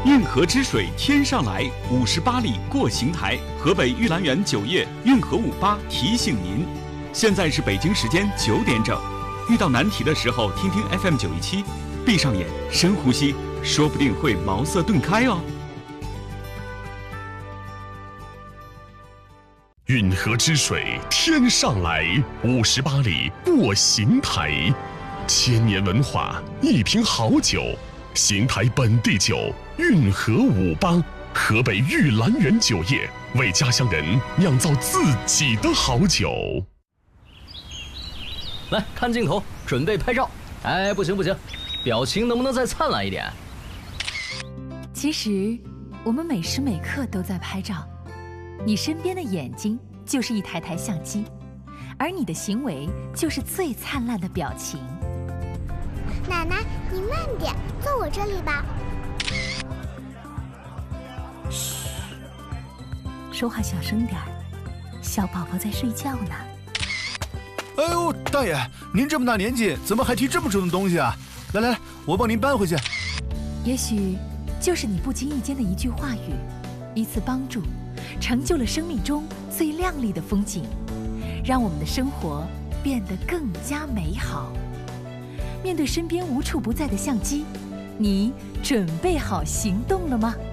运河之水天上来，58里过邢台。河北玉兰园酒业运河58提醒您，现在是北京时间9点整。遇到难题的时候，听听 FM 917，闭上眼，深呼吸，说不定会茅塞顿开哦。 运河之水天上来，58里过邢台。千年文化，一瓶好酒，邢台本地酒，运河58，河北玉兰园酒业为家乡人酿造自己的好酒。 来看镜头，准备拍照。哎，不行，表情能不能再灿烂一点？ 其实，我们每时每刻都在拍照。你身边的眼睛就是一台相机，而你的行为就是最灿烂的表情。 奶奶，你慢点，坐我这里吧。 嘘，说话小声点儿，小宝宝在睡觉呢。 哎呦，大爷，您这么大年纪，怎么还提这么重的东西啊？来，我帮您搬回去。 也许就是你不经意间的一句话语，一次帮助，成就了生命中最亮丽的风景，让我们的生活变得更加美好。面对身边无处不在的相机，你准备好行动了吗？